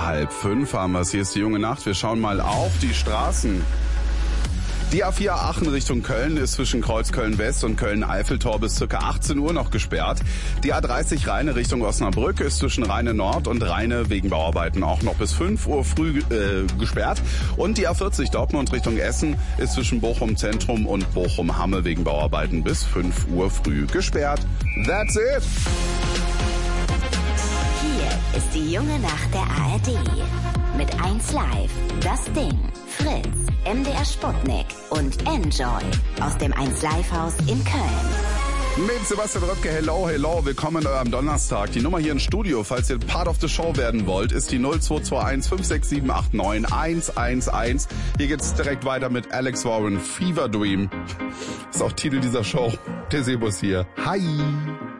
4:30 haben wir es. Hier ist die junge Nacht. Wir schauen mal auf die Straßen. Die A4 Aachen Richtung Köln ist zwischen Kreuzköln West und Köln-Eiffeltor bis ca. 18 Uhr noch gesperrt. Die A30 Rheine Richtung Osnabrück ist zwischen Rheine Nord und Rheine wegen Bauarbeiten auch noch bis 5 Uhr früh gesperrt. Und die A40 Dortmund Richtung Essen ist zwischen Bochum Zentrum und Bochum Hamme wegen Bauarbeiten bis 5 Uhr früh gesperrt. That's it! Hier ist die junge Nacht der ARD. Mit 1 Live, Das Ding, Fritz, MDR Sputnik und Enjoy aus dem 1 Live Haus in Köln. Mit Sebastian Röpke, hello, willkommen an eurem Donnerstag. Die Nummer hier im Studio, falls ihr Part of the Show werden wollt, ist die 0221 56789 111. Hier geht's direkt weiter mit Alex Warren, Fever Dream. Ist auch Titel dieser Show. Der Sebus hier. Hi!